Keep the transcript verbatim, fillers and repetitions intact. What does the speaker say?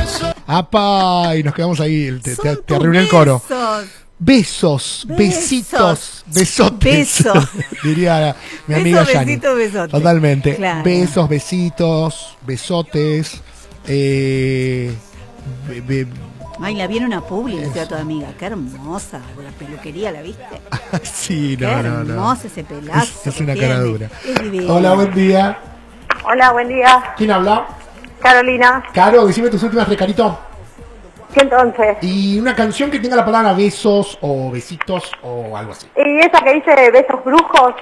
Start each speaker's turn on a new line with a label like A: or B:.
A: ¡Apa! Y nos quedamos ahí, te, te, te arruiné el
B: besos.
A: coro. Besos,
B: Besos.
A: besitos, besotes.
B: Beso.
A: Diría mi amiga
B: Beso,
A: Yani.
B: besito, besote.
A: Totalmente.
B: Claro.
A: Besos, besitos, besotes. Eh, be, be,
B: Ay, la vieron a Publi, la toda amiga. Qué hermosa. La peluquería, ¿la viste?
A: sí, no,
B: Qué
A: no, no.
B: hermoso ese pelazo.
A: Es, es
B: que
A: una
B: tiene.
A: cara dura.
B: Es divino.
A: Hola, buen día.
C: Hola, buen día.
A: ¿Quién habla?
C: Carolina,
A: Caro, decime tus últimas, Recarito.
C: ciento once.
A: Y una canción que tenga la palabra besos o besitos o algo así.
C: Y esa que dice besos brujos.